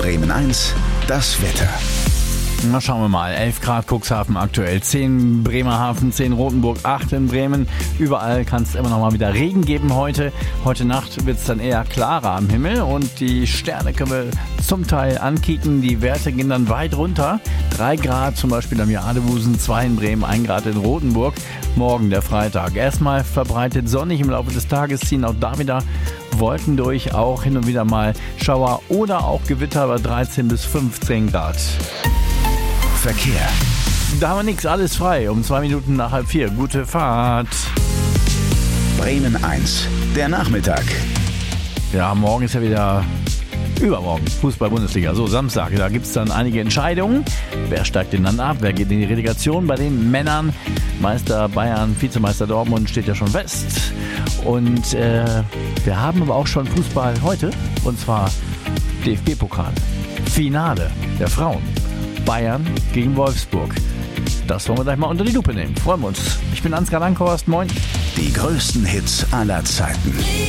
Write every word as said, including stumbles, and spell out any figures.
Bremen eins, das Wetter. Na, schauen wir mal. elf Grad Cuxhaven aktuell, zehn Bremerhaven, zehn Rotenburg, acht in Bremen. Überall kann es immer noch mal wieder Regen geben heute. Heute Nacht wird es dann eher klarer am Himmel und die Sterne können wir zum Teil ankicken. Die Werte gehen dann weit runter. drei Grad zum Beispiel am Jadebusen, zwei in Bremen, ein Grad in Rotenburg. Morgen der Freitag. Erstmal verbreitet sonnig, im Laufe des Tages ziehen auch da wieder Wolken durch, auch hin und wieder mal Schauer oder auch Gewitter bei dreizehn bis fünfzehn Grad. Verkehr. Da haben wir nichts, alles frei. Um zwei Minuten nach halb vier. Gute Fahrt. Bremen eins, der Nachmittag. Ja, morgen ist ja wieder übermorgen Fußball-Bundesliga. So, Samstag, da gibt es dann einige Entscheidungen. Wer steigt denn dann ab? Wer geht in die Relegation? Bei den Männern Meister Bayern, Vizemeister Dortmund steht ja schon fest. Und äh, wir haben aber auch schon Fußball heute. Und zwar D F B-Pokal. Finale der Frauen. Bayern gegen Wolfsburg. Das wollen wir gleich mal unter die Lupe nehmen. Freuen wir uns. Ich bin Ansgar Lankhorst. Moin. Die größten Hits aller Zeiten.